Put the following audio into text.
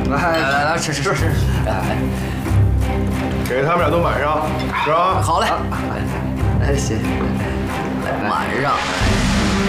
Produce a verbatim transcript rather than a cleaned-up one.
来来来，吃吃吃吃。哎， 给他们俩都满上，是吧？ 好嘞。哎，谢谢。满上。